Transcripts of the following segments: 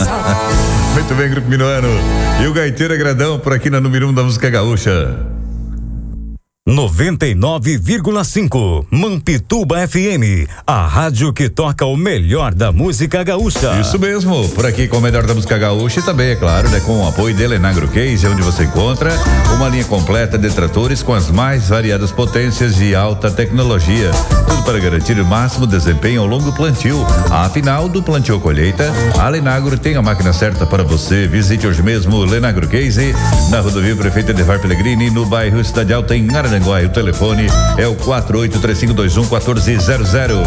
Muito bem, Grupo Minuano. E o Gaiteiro Agradão por aqui na número 1 da música gaúcha. 99,5 Mampituba FM, a rádio que toca o melhor da música gaúcha. Isso mesmo, por aqui com o melhor da música gaúcha e também, é claro, né, com o apoio de Lenagro Case, onde você encontra uma linha completa de tratores com as mais variadas potências e alta tecnologia. Tudo para garantir o máximo desempenho ao longo do plantio. Afinal, do plantio à colheita, a Lenagro tem a máquina certa para você. Visite hoje mesmo o Lenagro Case, na rodovia Prefeito Edvar Pellegrini, no bairro Cidade Alta, em Araranguá. O telefone é o 4835211400.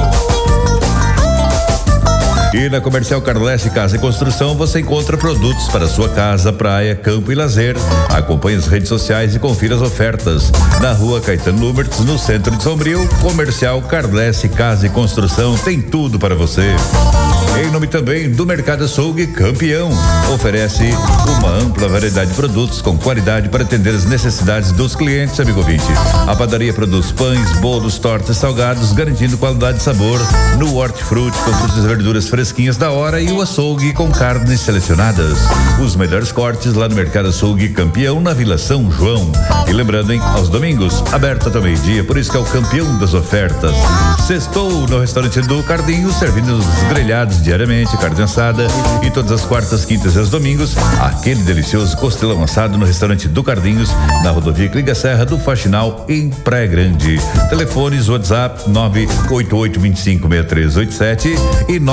E na Comercial Carlesse Casa e Construção você encontra produtos para sua casa, praia, campo e lazer. Acompanhe as redes sociais e confira as ofertas. Na Rua Caetano Lubertz, no centro de Sombrio, Comercial Carlesse Casa e Construção tem tudo para você. Em nome também do Mercado Açougue Campeão, oferece uma ampla variedade de produtos com qualidade para atender as necessidades dos clientes, amigo ouvinte. A padaria produz pães, bolos, tortas, salgados, garantindo qualidade e sabor. No Hortifruti, com frutas e verduras fresquinhas da hora, e o açougue com carnes selecionadas. Os melhores cortes lá no Mercado Açougue Campeão, na Vila São João. E lembrando, hein, aos domingos, aberto até meio-dia, por isso que é o campeão das ofertas. Sextou no restaurante do Cardinho, servindo os grelhados diariamente, carne assada, e todas as quartas, quintas e os domingos, aquele delicioso costelão assado no restaurante do Cardinhos, na rodovia Cliga Serra do Faxinal, em Praia Grande. Telefones WhatsApp 988256387 e